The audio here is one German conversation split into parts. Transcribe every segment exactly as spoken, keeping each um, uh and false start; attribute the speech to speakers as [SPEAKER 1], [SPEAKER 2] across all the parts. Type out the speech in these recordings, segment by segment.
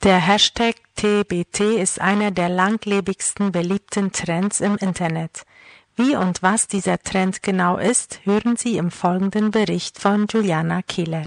[SPEAKER 1] Der Hashtag T B T ist einer der langlebigsten beliebten Trends im Internet. Wie und was dieser Trend genau ist, hören Sie im folgenden Bericht von Juliana Kehler.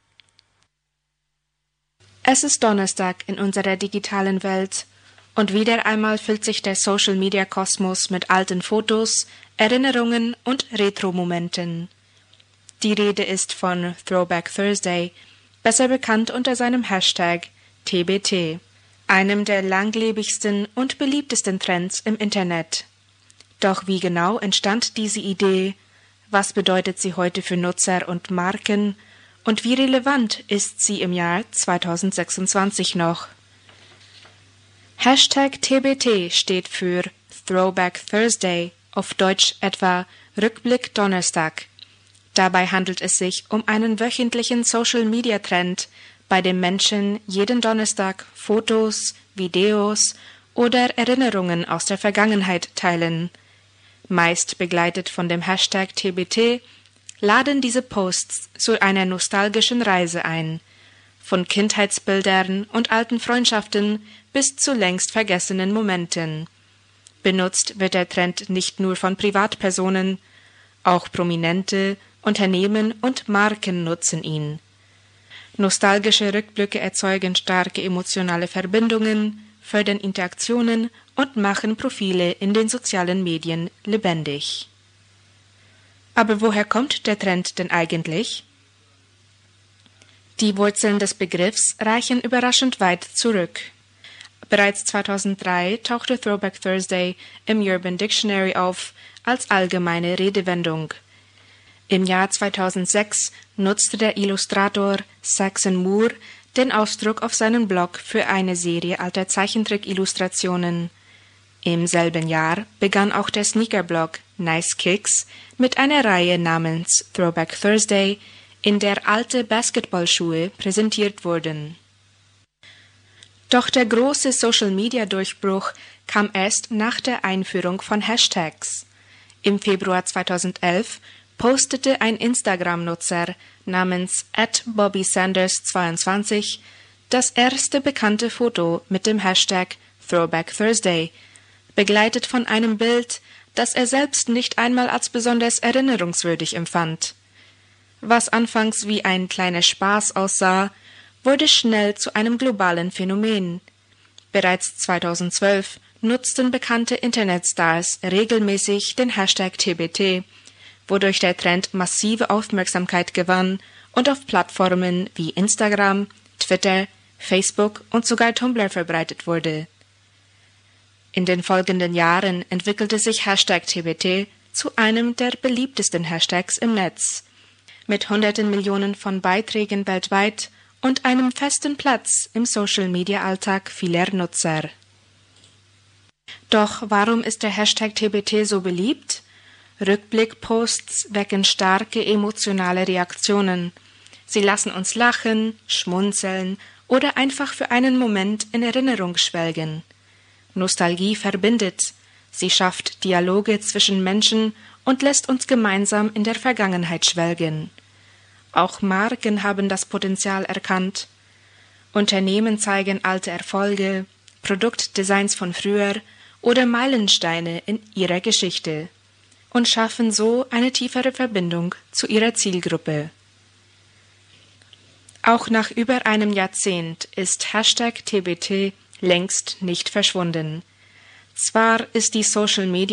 [SPEAKER 2] Es ist Donnerstag in unserer digitalen Welt und wieder einmal füllt sich der Social-Media-Kosmos mit alten Fotos, Erinnerungen und Retro-Momenten. Die Rede ist von Throwback Thursday, besser bekannt unter seinem Hashtag T B T, einem der langlebigsten und beliebtesten Trends im Internet. Doch wie genau entstand diese Idee? Was bedeutet sie heute für Nutzer und Marken? Und wie relevant ist sie im Jahr zweitausendsechsundzwanzig noch? Hashtag T B T steht für Throwback Thursday, auf Deutsch etwa Rückblick Donnerstag. Dabei handelt es sich um einen wöchentlichen Social-Media-Trend, bei dem Menschen jeden Donnerstag Fotos, Videos oder Erinnerungen aus der Vergangenheit teilen. Meist begleitet von dem Hashtag T B T laden diese Posts zu einer nostalgischen Reise ein, von Kindheitsbildern und alten Freundschaften bis zu längst vergessenen Momenten. Benutzt wird der Trend nicht nur von Privatpersonen, auch Prominente, Unternehmen und Marken nutzen ihn. Nostalgische Rückblicke erzeugen starke emotionale Verbindungen, fördern Interaktionen und machen Profile in den sozialen Medien lebendig. Aber woher kommt der Trend denn eigentlich? Die Wurzeln des Begriffs reichen überraschend weit zurück. Bereits zweitausenddrei tauchte Throwback Thursday im Urban Dictionary auf als allgemeine Redewendung. Im Jahr zweitausendsechs nutzte der Illustrator Saxon Moore den Ausdruck auf seinem Blog für eine Serie alter Zeichentrick-Illustrationen. Im selben Jahr begann auch der Sneaker-Blog Nice Kicks mit einer Reihe namens Throwback Thursday, in der alte Basketballschuhe präsentiert wurden. Doch der große Social-Media-Durchbruch kam erst nach der Einführung von Hashtags. Im Februar zweitausendelf postete ein Instagram-Nutzer namens at bobby sanders zweiundzwanzig das erste bekannte Foto mit dem Hashtag Throwback Thursday, begleitet von einem Bild, das er selbst nicht einmal als besonders erinnerungswürdig empfand. Was anfangs wie ein kleiner Spaß aussah, wurde schnell zu einem globalen Phänomen. Bereits zweitausendzwölf nutzten bekannte Internetstars regelmäßig den Hashtag T B T, wodurch der Trend massive Aufmerksamkeit gewann und auf Plattformen wie Instagram, Twitter, Facebook und sogar Tumblr verbreitet wurde. In den folgenden Jahren entwickelte sich Hashtag T B T zu einem der beliebtesten Hashtags im Netz, mit hunderten Millionen von Beiträgen weltweit und einem festen Platz im Social-Media-Alltag vieler Nutzer. Doch warum ist der Hashtag T B T so beliebt? Rückblick-Posts wecken starke emotionale Reaktionen. Sie lassen uns lachen, schmunzeln oder einfach für einen Moment in Erinnerung schwelgen. Nostalgie verbindet, sie schafft Dialoge zwischen Menschen und lässt uns gemeinsam in der Vergangenheit schwelgen. Auch Marken haben das Potenzial erkannt. Unternehmen zeigen alte Erfolge, Produktdesigns von früher oder Meilensteine in ihrer Geschichte und schaffen so eine tiefere Verbindung zu ihrer Zielgruppe. Auch nach über einem Jahrzehnt ist Hashtag T B T längst nicht verschwunden. Zwar ist die Social-Media